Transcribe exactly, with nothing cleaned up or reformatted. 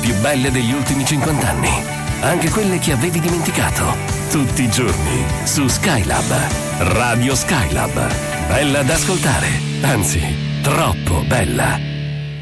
più belle degli ultimi cinquanta anni. Anche quelle che avevi dimenticato. Tutti i giorni su Skylab. Radio Skylab. Bella da ascoltare. Anzi, troppo bella.